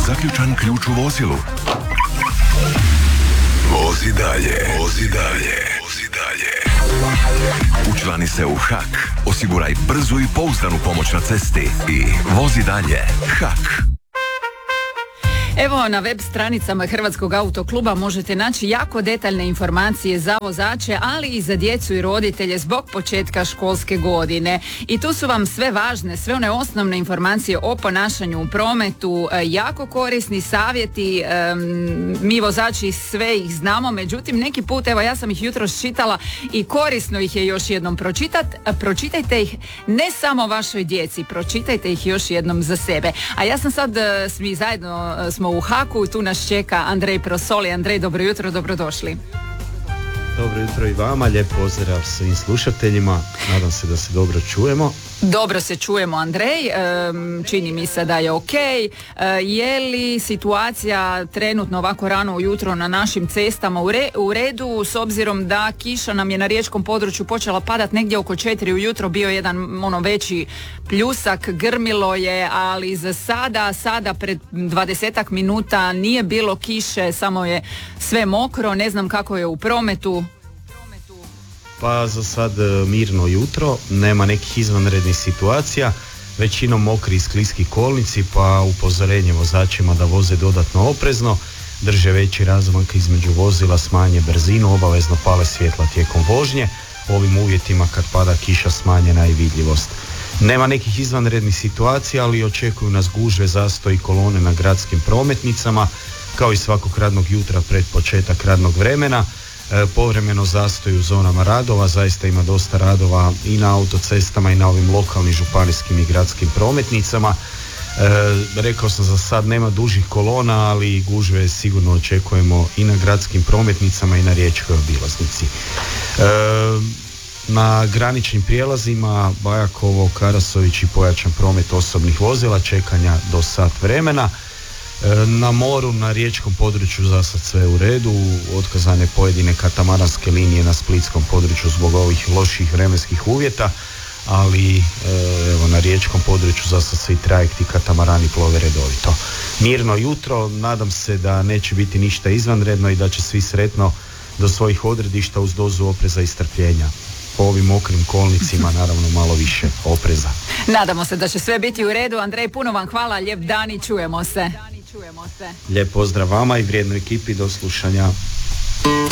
zaključan ključ u vozilu? Vozi dalje, vozi dalje, vozi dalje. Učlani se u HAK, osiguraj brzu i pouzdanu pomoć na cesti i vozi dalje. HAK. Evo, na web stranicama Hrvatskog autokluba možete naći jako detaljne informacije za vozače, ali i za djecu i roditelje zbog početka školske godine. I tu su vam sve važne, sve one osnovne informacije o ponašanju u prometu, jako korisni savjeti. Mi vozači sve ih znamo, međutim neki put, evo ja sam ih jutros čitala i korisno ih je još jednom pročitati. Pročitajte ih ne samo vašoj djeci, pročitajte ih još jednom za sebe. A ja sam sad, svi zajedno smo u HAK-u i tu nas čeka Andrej Prosoli. Andrej, dobro jutro, dobrodošli. Dobro jutro i vama, lijep pozdrav svim slušateljima, nadam se da se dobro čujemo. Dobro se čujemo, Andrej, čini mi se da je ok. Je li situacija trenutno ovako rano ujutro na našim cestama u redu, s obzirom da kiša nam je na riječkom području počela padati negdje oko 4 ujutro, bio jedan veći pljusak, grmilo je, ali za sada pred 20-ak minuta nije bilo kiše, samo je sve mokro, ne znam kako je u prometu. Pa za sad mirno jutro, nema nekih izvanrednih situacija, većinom mokri i skliski kolnici, pa upozorenje vozačima da voze dodatno oprezno, drže veći razmak između vozila, smanje brzinu, obavezno pale svjetla tijekom vožnje, u ovim uvjetima kad pada kiša smanjena i vidljivost. Nema nekih izvanrednih situacija, ali očekuju nas gužve, zastoj i kolone na gradskim prometnicama, kao i svakog radnog jutra pred početak radnog vremena. Povremeno zastoj u zonama radova, zaista ima dosta radova i na autocestama i na ovim lokalnim, županijskim i gradskim prometnicama. Rekao sam, za sad nema dužih kolona, ali gužve sigurno očekujemo i na gradskim prometnicama i na riječkoj obilaznici. Na graničnim prijelazima Bajakovo, Karasović i pojačan promet osobnih vozila, čekanja do sat vremena. Na moru, na riječkom području za sad sve u redu, otkazane pojedine katamaranske linije na splitskom području zbog ovih loših vremenskih uvjeta, ali evo, na riječkom području za sad se i trajekti katamarani plove redovito. Mirno jutro, nadam se da neće biti ništa izvanredno i da će svi sretno do svojih odredišta uz dozu opreza i strpljenja. Po ovim mokrim kolnicima naravno malo više opreza. Nadamo se da će sve biti u redu. Andrej, puno vam hvala, lijep dan i čujemo se. Lijep pozdrav vama i vrijednoj ekipi, do slušanja.